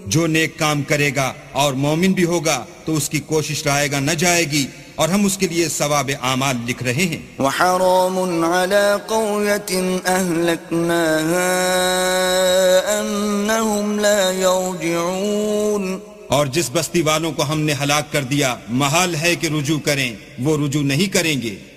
जो नेक काम करेगा और मोमिन भी होगा तो उसकी कोशिश रहेगा न जाएगी और हम उसके लिए सवाब आमाल लिख रहे हैं। वहरामुन अला क़र्यतिन अहलकनाहा अन्नहुम ला यरजिऊन, और जिस बस्ती वालों को हमने हलाक कर दिया, महाल है कि रुजू करें, वो रुजू नहीं करेंगे।